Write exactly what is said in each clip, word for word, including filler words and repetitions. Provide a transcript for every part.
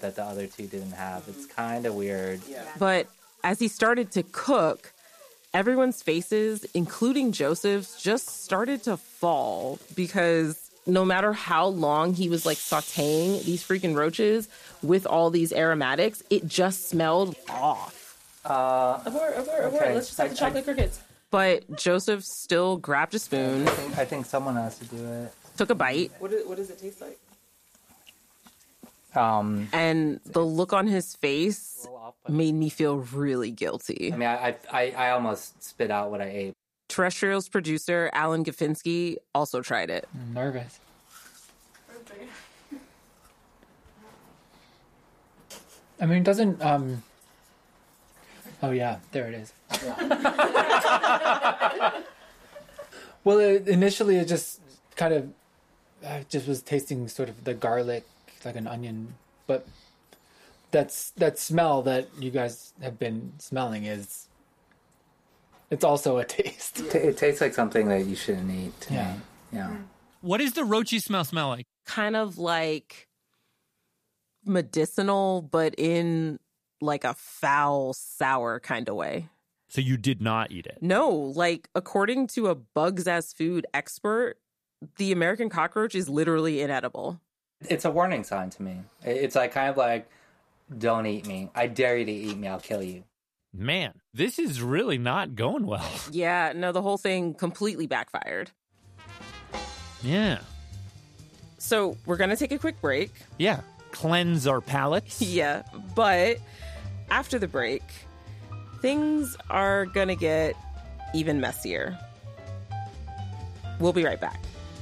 that the other two didn't have. It's kind of weird. Yeah. But as he started to cook, everyone's faces, including Joseph's, just started to fall because no matter how long he was like sauteing these freaking roaches with all these aromatics, it just smelled off. Uh, abort, abort, abort. okay. Let's just have the chocolate I, crickets. But Joseph still grabbed a spoon. I think, I think someone has to do it. Took a bite. What, is, what does it taste like? Um, and the look on his face made me feel really guilty. I mean, I, I, I almost spit out what I ate. Terrestrial's producer, Alan Gafinsky, also tried it. I'm nervous. I mean, doesn't, um... Oh, yeah, there it is. Well, it, initially it just kind of... I just was tasting sort of the garlic, like an onion, but that's that smell that you guys have been smelling is... It's also a taste. It, it tastes like something that you shouldn't eat. To yeah. Me. Yeah. What does the roachy smell smell like? Kind of like medicinal, but in like a foul, sour kind of way. So you did not eat it? No, like according to a bugs as food expert, the American cockroach is literally inedible. It's a warning sign to me. It's like kind of like, don't eat me. I dare you to eat me. I'll kill you. Man, this is really not going well. Yeah, no, the whole thing completely backfired. Yeah. So we're going to take a quick break. Yeah. Cleanse our palates. Yeah, but after the break, things are going to get even messier. We'll be right back.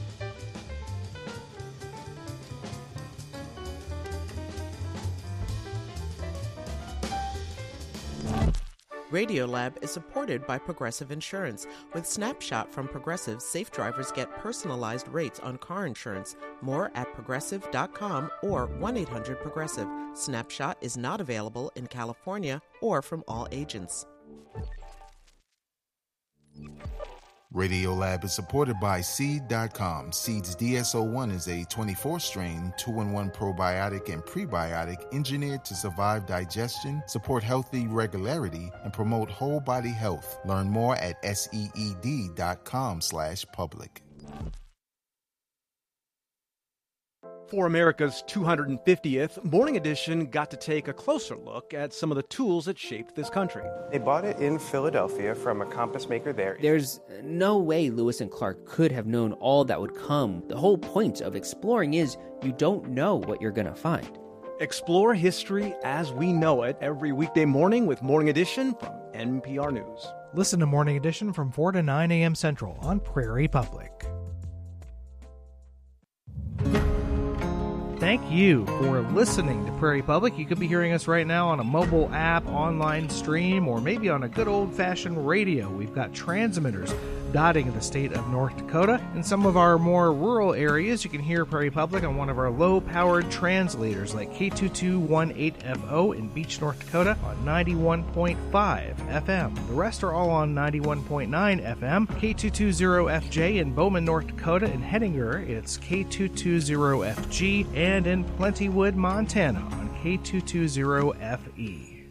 Radiolab is supported by Progressive Insurance. With Snapshot from Progressive, safe drivers get personalized rates on car insurance. More at progressive dot com or one eight hundred progressive. Snapshot is not available in California or from all agents. Radiolab is supported by Seed dot com. Seed's D S O one is a twenty-four strain, two in one probiotic and prebiotic engineered to survive digestion, support healthy regularity, and promote whole body health. Learn more at seed dot com slash public. For America's two hundred fiftieth, Morning Edition got to take a closer look at some of the tools that shaped this country. They bought it in Philadelphia from a compass maker there. There's no way Lewis and Clark could have known all that would come. The whole point of exploring is you don't know what you're going to find. Explore history as we know it every weekday morning with Morning Edition from N P R News. Listen to Morning Edition from four to nine a.m. Central on Prairie Public. Thank you for listening to Prairie Public. You could be hearing us right now on a mobile app, online stream, or maybe on a good old-fashioned radio. We've got transmitters dotting the state of North Dakota. In some of our more rural areas, you can hear Prairie Public on one of our low-powered translators like K two two one eight F O in Beach, North Dakota on ninety-one point five F M. The rest are all on ninety-one point nine F M. K two two zero F J in Bowman, North Dakota. In Hettinger, it's K two two zero F G. And in Plentywood, Montana on K two two zero F E.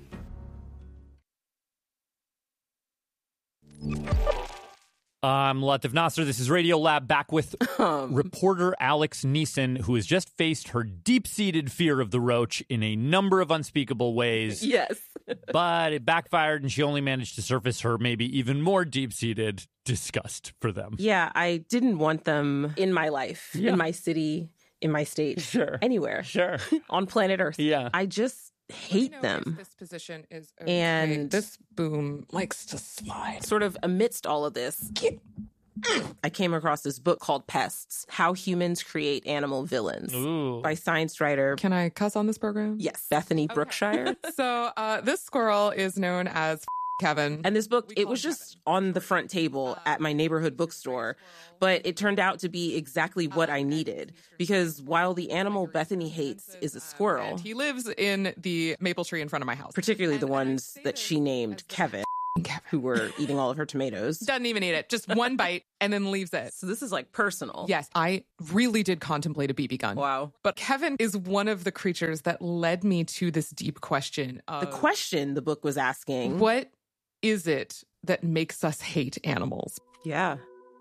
I'm Latif Nasser. This is Radiolab, back with reporter Alex Neeson, who has just faced her deep-seated fear of the roach in a number of unspeakable ways. Yes. But it backfired, and she only managed to surface her maybe even more deep-seated disgust for them. Yeah, I didn't want them in my life, Yeah. in my city, in my state, Sure. anywhere, Sure. on planet Earth. Yeah. I just hate You know, them. This position is okay. And this boom likes to slide. Sort of amidst all of this, I came across this book called Pests, How Humans Create Animal Villains Ooh. by science writer. Can I cuss on this program? Yes, Bethany Brookshire. So uh, this squirrel is known as Kevin. And this book, it was just on the front table at my neighborhood bookstore, but it turned out to be exactly what I needed. Because while the animal Bethany hates is a squirrel, And he lives in the maple tree in front of my house. particularly the ones that she named Kevin. Kevin. who were eating all of her tomatoes. Doesn't even eat it. Just one bite and then leaves it. So this is like personal. Yes, I really did contemplate a B B gun. Wow. But Kevin is one of the creatures that led me to this deep question of... The question the book was asking. What is it that makes us hate animals? Yeah.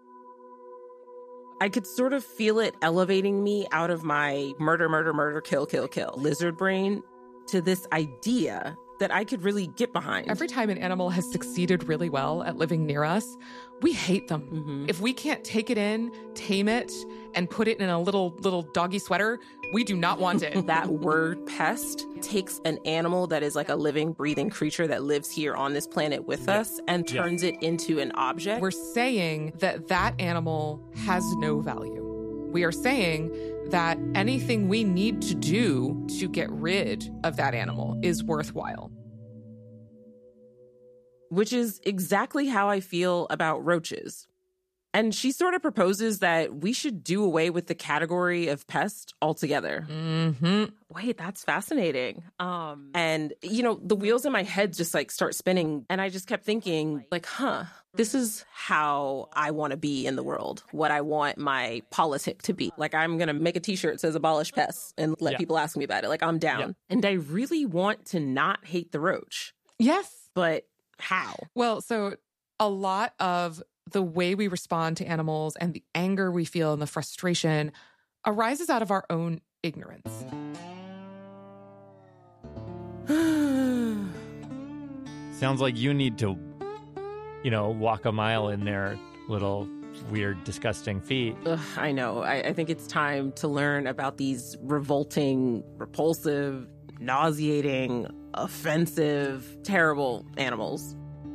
I could sort of feel it elevating me out of my murder, murder, murder, kill, kill, kill lizard brain to this idea that I could really get behind. Every time an animal has succeeded really well at living near us, we hate them. Mm-hmm. If we can't take it in, tame it, and put it in a little little doggy sweater, we do not want it. That word pest takes an animal that is like a living, breathing creature that lives here on this planet with Yeah. us and Yeah. turns it into an object. We're saying that that animal has no value. We are saying that anything we need to do to get rid of that animal is worthwhile. Which is exactly how I feel about roaches. And she sort of proposes that we should do away with the category of pest altogether. Mm-hmm. Wait, that's fascinating. Um, and, you know, the wheels in my head just like start spinning. And I just kept thinking, like, huh, this is how I want to be in the world, what I want my politic to be. Like, I'm going to make a t-shirt that says abolish pests and let Yeah. people ask me about it. Like, I'm down. Yeah. And I really want to not hate the roach. Yes. But how? Well, so a lot of the way we respond to animals and the anger we feel and the frustration arises out of our own ignorance. Sounds like you need to, you know, walk a mile in their little weird, disgusting feet. Ugh, I know. I, I think it's time to learn about these revolting, repulsive, nauseating, offensive, terrible animals.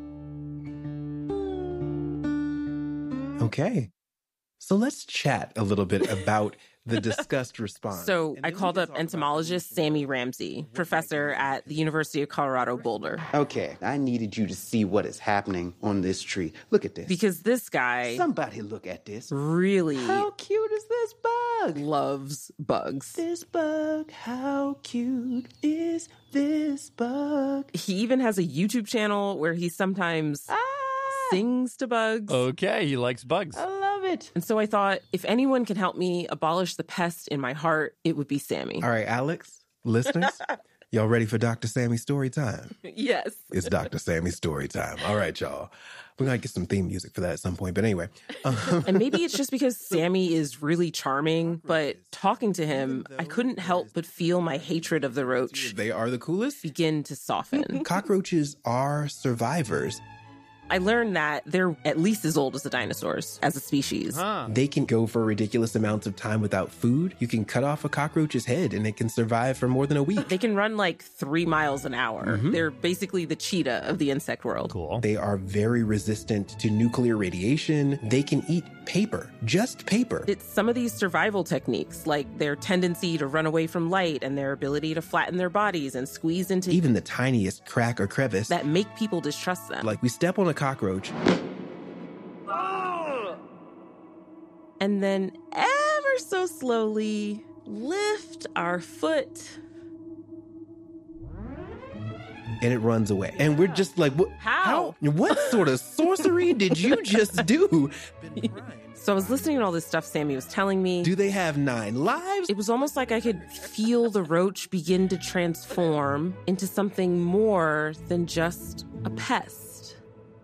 Okay. So let's chat a little bit about the discussed response. So I called up entomologist Sammy Ramsey, professor at the University of Colorado Boulder. Okay, I needed you to see what is happening on this tree. Look at this. Because this guy... Somebody look at this. Really... How cute is this bug? Loves bugs. This bug, how cute is this bug? He even has a YouTube channel where he sometimes ah! sings to bugs. Okay, he likes bugs. I love it. And so I thought, if anyone can help me abolish the pest in my heart, it would be Sammy. All right, Alex, listeners, y'all ready for Doctor Sammy's story time? Yes. It's Doctor Sammy's story time. All right, y'all. We're going to get some theme music for that at some point. But anyway. Um, and maybe it's just because Sammy is really charming, but talking to him, I couldn't help but feel my hatred of the roach. They are the coolest. Begin to soften. Cockroaches are survivors. I learned that they're at least as old as the dinosaurs as a species. Huh. They can go for ridiculous amounts of time without food. You can cut off a cockroach's head and it can survive for more than a week. They can run like three miles an hour. Mm-hmm. They're basically the cheetah of the insect world. Cool. They are very resistant to nuclear radiation. They can eat paper, just paper. It's some of these survival techniques, like their tendency to run away from light and their ability to flatten their bodies and squeeze into even the tiniest crack or crevice that make people distrust them. Like we step on a cockroach. And then ever so slowly lift our foot. And it runs away. And we're just like, what? How? how? What sort of sorcery did you just do? So I was listening to all this stuff Sammy was telling me. Do they have nine lives? It was almost like I could feel the roach begin to transform into something more than just a pest.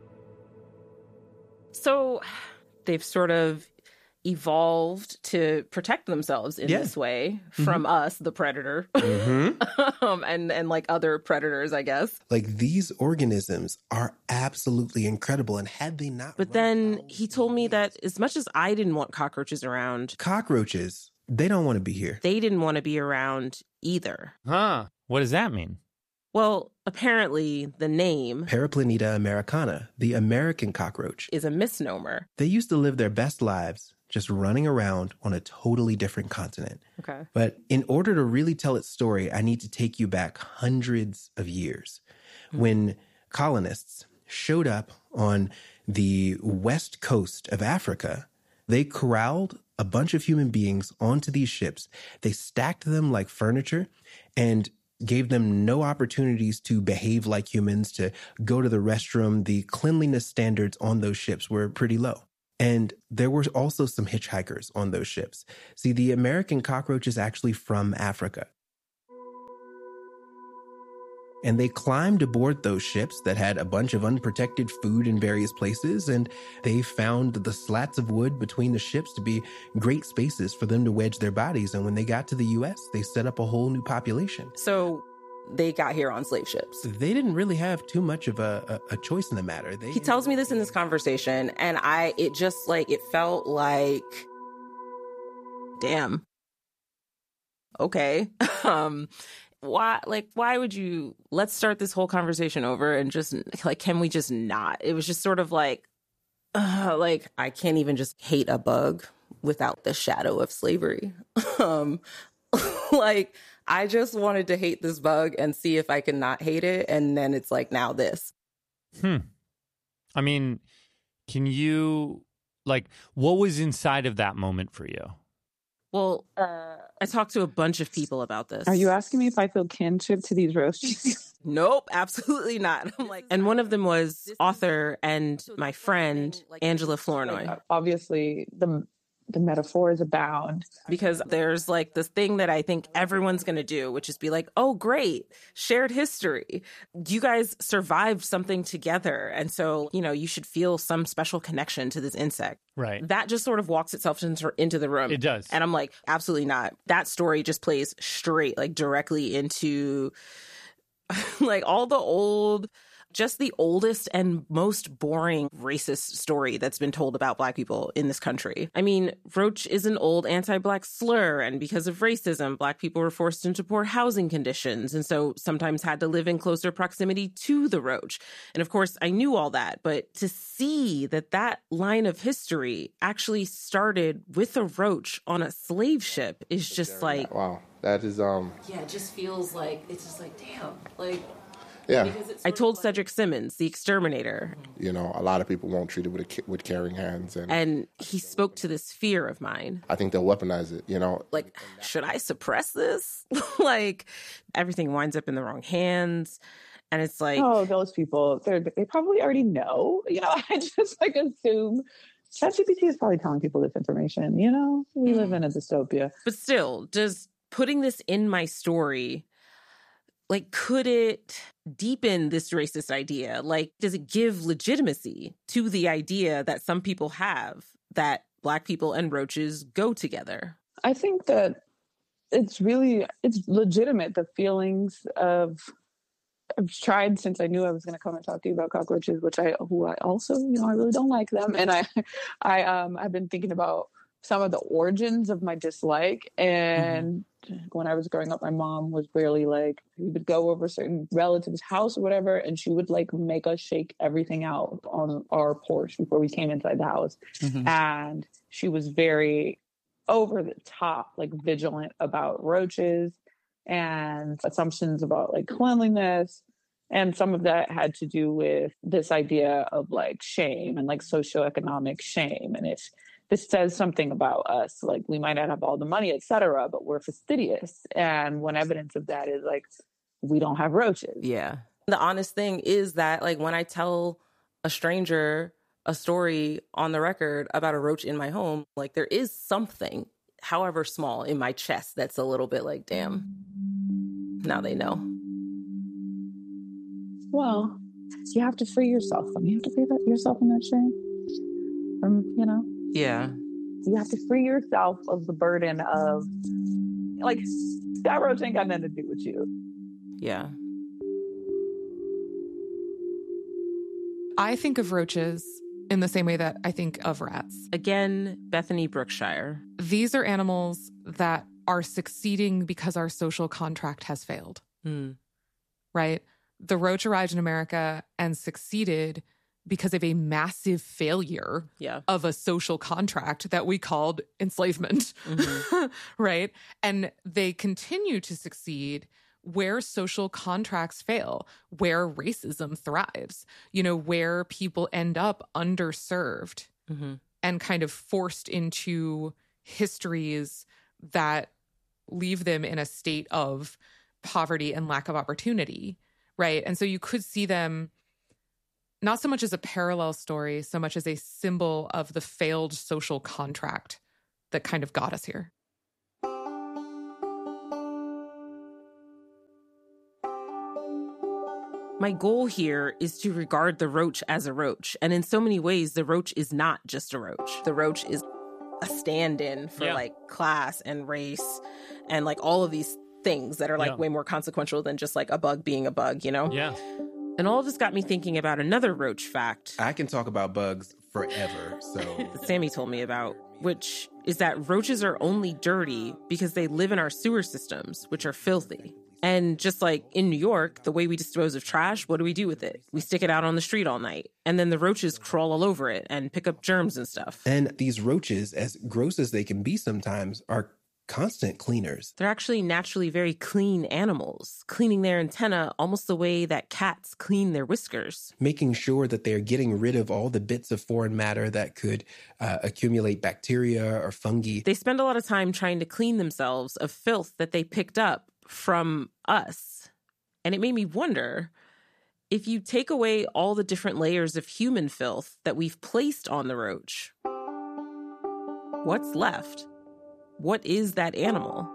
So they've sort of evolved to protect themselves in yeah. this way from mm-hmm. us, the predator, mm-hmm. um, and, and like other predators, I guess. Like these organisms are absolutely incredible. And had they not... But then he told me that as much as I didn't want cockroaches around... Cockroaches, they don't want to be here. They didn't want to be around either. Huh. What does that mean? Well, apparently the name... Periplaneta americana, the American cockroach, is a misnomer. They used to live their best lives just running around on a totally different continent. Okay. But in order to really tell its story, I need to take you back hundreds of years mm-hmm. when colonists showed up on the west coast of Africa. They corralled a bunch of human beings onto these ships. They stacked them like furniture, and gave them no opportunities to behave like humans, to go to the restroom. The cleanliness standards on those ships were pretty low. And there were also some hitchhikers on those ships. See, the American cockroach is actually from Africa. And they climbed aboard those ships that had a bunch of unprotected food in various places, and they found the slats of wood between the ships to be great spaces for them to wedge their bodies. And when they got to the U S, they set up a whole new population. So they got here on slave ships. They didn't really have too much of a, a, a choice in the matter. They, he tells me this in this conversation, and I, it just like, it felt like, damn. Okay. um, why, like, why would you, let's start this whole conversation over and just, like, can we just not? It was just sort of like, uh, like, I can't even just hate a bug without the shadow of slavery. um, like, I just wanted to hate this bug and see if I could not hate it. And then it's like, now this. Hmm. I mean, can you, like, what was inside of that moment for you? Well, uh, I talked to a bunch of people about this. Are you asking me if I feel kinship to these roaches? Nope, absolutely not. I'm like, and one of them was author and my friend, Angela Flournoy. Like, obviously, the the metaphors abound. Because there's like this thing that I think everyone's going to do, which is be like, oh, great, shared history. You guys survived something together. And so, you know, you should feel some special connection to this insect. Right. That just sort of walks itself into, into the room. It does. And I'm like, absolutely not. That story just plays straight, like directly into like all the old... just the oldest and most boring racist story that's been told about Black people in this country. I mean, roach is an old anti-Black slur, and because of racism, Black people were forced into poor housing conditions, and so sometimes had to live in closer proximity to the roach. And of course, I knew all that, but to see that that line of history actually started with a roach on a slave ship is just like... Wow, that is... um. Yeah, it just feels like, it's just like, damn, like... Yeah. I told Cedric Simmons, the exterminator. You know, a lot of people won't treat it with, a, with caring hands. And, and he spoke to this fear of mine. I think they'll weaponize it, you know. Like, should I suppress this? Like, everything winds up in the wrong hands. And it's like... Oh, those people, they they probably already know. You know, I just, like, assume... ChatGPT is probably telling people this information, you know? We live in a dystopia. But still, does putting this in my story... like, could it deepen this racist idea? Like, does it give legitimacy to the idea that some people have that Black people and roaches go together? I think that it's really, it's legitimate, the feelings of, I've tried since I knew I was going to come and talk to you about cockroaches, which I, who I also, you know, I really don't like them. And I, I, um, I've been thinking about some of the origins of my dislike. And mm-hmm. when I was growing up, my mom was really like, we would go over a certain relative's house or whatever, and she would like make us shake everything out on our porch before we came inside the house. Mm-hmm. And she was very over the top, like vigilant about roaches and assumptions about like cleanliness. And some of that had to do with this idea of like shame and like socioeconomic shame. And if this says something about us, like we might not have all the money, et cetera, but we're fastidious. And one evidence of that is like, we don't have roaches. Yeah. The honest thing is that like when I tell a stranger a story on the record about a roach in my home, like there is something, however small, in my chest that's a little bit like, damn, now they know. Well, you have to free yourself. I mean, you have to free that, yourself from that shame. From, you know? Yeah. You have to free yourself of the burden of, like, that roach ain't got nothing to do with you. Yeah. I think of roaches in the same way that I think of rats. Again, Bethany Brookshire. These are animals that are succeeding because our social contract has failed. Mm. Right? The roach arrived in America and succeeded because of a massive failure yeah. of a social contract that we called enslavement, mm-hmm. right? And they continue to succeed where social contracts fail, where racism thrives, you know, where people end up underserved mm-hmm. and kind of forced into histories that leave them in a state of poverty and lack of opportunity, right? And so you could see them not so much as a parallel story, so much as a symbol of the failed social contract that kind of got us here. My goal here is to regard the roach as a roach. And in so many ways, the roach is not just a roach. The roach is a stand-in for Yeah. like class and race and like all of these things that are like Yeah. way more consequential than just like a bug being a bug, you know? Yeah. And all of this got me thinking about another roach fact I can talk about bugs forever, so that Sammy told me about, which is that roaches are only dirty because they live in our sewer systems, which are filthy. And just like in New York, the way we dispose of trash, what do we do with it? We stick it out on the street all night. And then the roaches crawl all over it and pick up germs and stuff. And these roaches, as gross as they can be sometimes, are constant cleaners. They're actually naturally very clean animals, cleaning their antenna almost the way that cats clean their whiskers. Making sure that they're getting rid of all the bits of foreign matter that could uh, accumulate bacteria or fungi. They spend a lot of time trying to clean themselves of filth that they picked up from us. And it made me wonder, if you take away all the different layers of human filth that we've placed on the roach, what's left? What is that animal?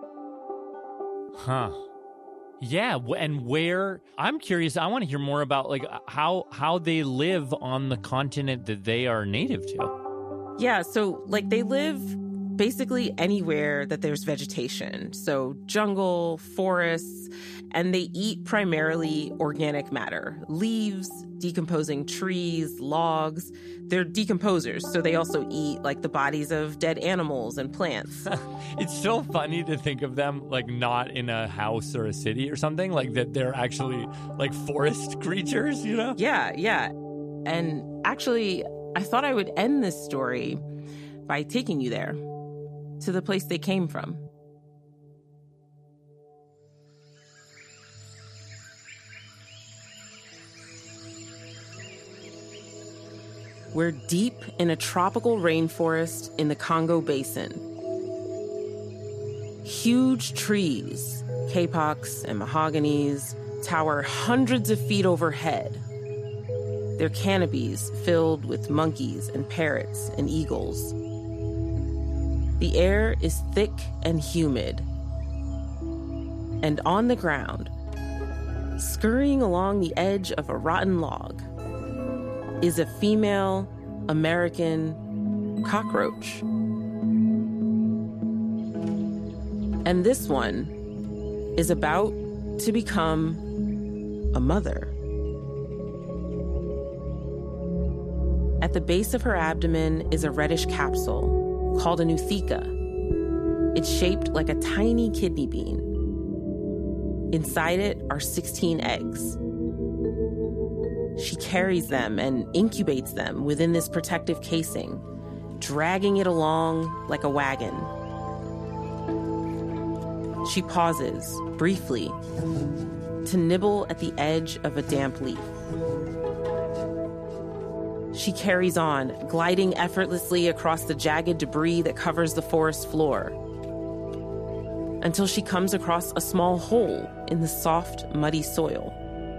Huh. Yeah, w- and where I'm curious, I want to hear more about like how how they live on the continent that they are native to. Yeah, so like they live basically anywhere that there's vegetation. So jungle, forests, and they eat primarily organic matter, leaves, decomposing trees, logs. They're decomposers, so they also eat like the bodies of dead animals and plants. It's so funny to think of them like not in a house or a city or something, like that they're actually like forest creatures, you know? Yeah, yeah. And actually, I thought I would end this story by taking you there, to the place they came from. We're deep in a tropical rainforest in the Congo Basin. Huge trees, capocs and mahoganies, tower hundreds of feet overhead. Their canopies filled with monkeys and parrots and eagles. The air is thick and humid. And on the ground, scurrying along the edge of a rotten log, is a female American cockroach. And this one is about to become a mother. At the base of her abdomen is a reddish capsule called an ootheca. It's shaped like a tiny kidney bean. Inside it are sixteen eggs. She carries them and incubates them within this protective casing, dragging it along like a wagon. She pauses, briefly, to nibble at the edge of a damp leaf. She carries on, gliding effortlessly across the jagged debris that covers the forest floor, until she comes across a small hole in the soft, muddy soil.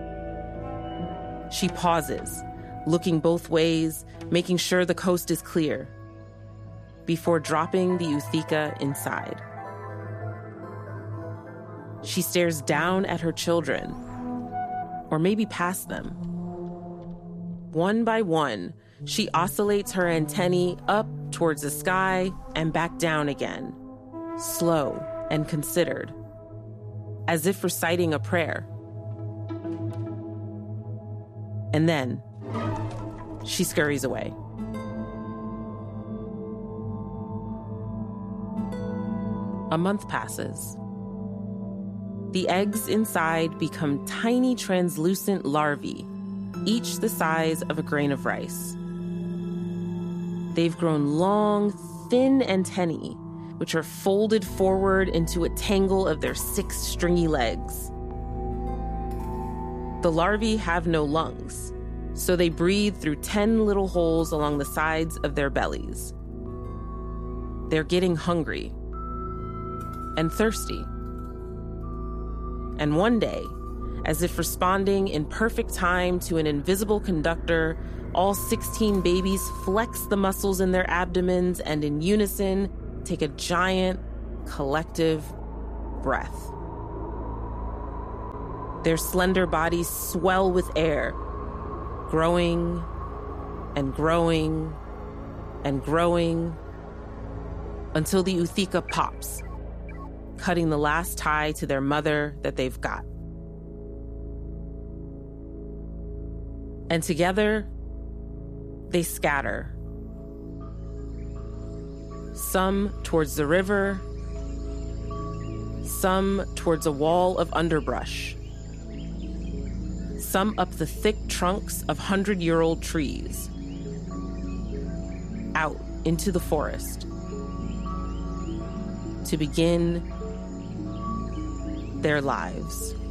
She pauses, looking both ways, making sure the coast is clear, before dropping the ootheca inside. She stares down at her children, or maybe past them. One by one, she oscillates her antennae up towards the sky and back down again, slow and considered, as if reciting a prayer. And then, she scurries away. A month passes. The eggs inside become tiny translucent larvae, each the size of a grain of rice. They've grown long, thin antennae, which are folded forward into a tangle of their six stringy legs. The larvae have no lungs, so they breathe through ten little holes along the sides of their bellies. They're getting hungry and thirsty. And one day, as if responding in perfect time to an invisible conductor, all sixteen babies flex the muscles in their abdomens and in unison take a giant, collective breath. Their slender bodies swell with air, growing and growing and growing until the Uthika pops, cutting the last tie to their mother that they've got. And together, they scatter. Some towards the river, some towards a wall of underbrush, some up the thick trunks of hundred-year-old trees, out into the forest to begin their lives.